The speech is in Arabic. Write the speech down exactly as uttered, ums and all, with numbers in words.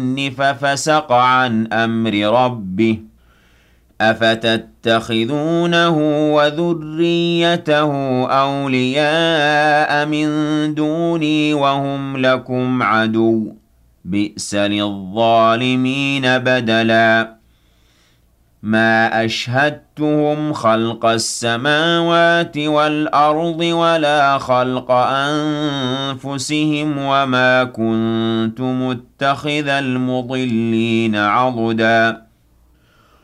ففسق عن أمر ربه أفتتخذونه وذريته أولياء من دوني وهم لكم عدو بئس للظالمين بدلا ما أشهدتهم خلق السماوات والأرض ولا خلق أنفسهم وما كنت متخذ المضلين عضدا